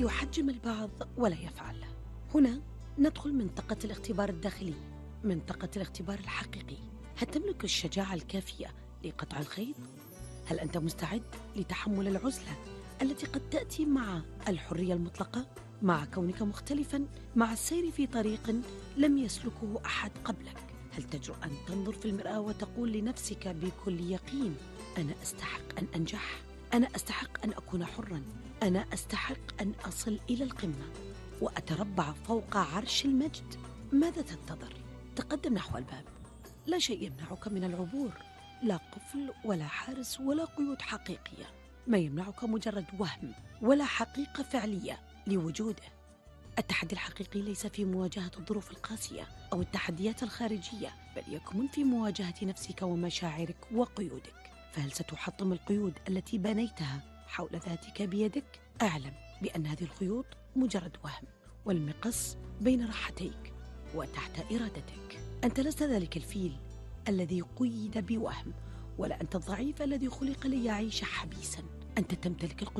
يحجم البعض ولا يفعل. هنا ندخل منطقة الاختبار الداخلي، منطقة الاختبار الحقيقي. هل تملك الشجاعة الكافية لقطع الخيط؟ هل أنت مستعد لتحمل العزلة التي قد تأتي مع الحرية المطلقة، مع كونك مختلفاً، مع السير في طريق لم يسلكه أحد قبلك؟ هل تجرؤ أن تنظر في المرآة وتقول لنفسك بكل يقين: أنا أستحق أن أنجح، أنا أستحق أن أكون حراً، أنا أستحق أن أصل إلى القمة وأتربع فوق عرش المجد؟ ماذا تنتظر؟ تقدم نحو الباب. لا شيء يمنعك من العبور، لا قفل ولا حارس ولا قيود حقيقية. ما يمنعك مجرد وهم ولا حقيقة فعلية لوجوده. التحدي الحقيقي ليس في مواجهة الظروف القاسية أو التحديات الخارجية، بل يكمن في مواجهة نفسك ومشاعرك وقيودك. فهل ستحطم القيود التي بنيتها حول ذاتك بيدك؟ اعلم بأن هذه الخيوط مجرد وهم، والمقص بين راحتيك وتحت إرادتك. أنت لست ذلك الفيل الذي قيد بوهم، ولا أنت الضعيف الذي خلق ليعيش حبيسا. أنت تمتلك القدرة